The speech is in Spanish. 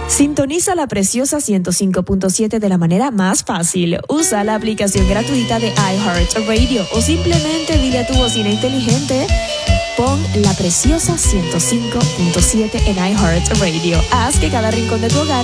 Sintoniza La Preciosa 105.7 de la manera más fácil. Usa la aplicación gratuita de iHeartRadio o simplemente dile a tu bocina inteligente: pon La Preciosa 105.7 en iHeartRadio. Haz que cada rincón de tu hogar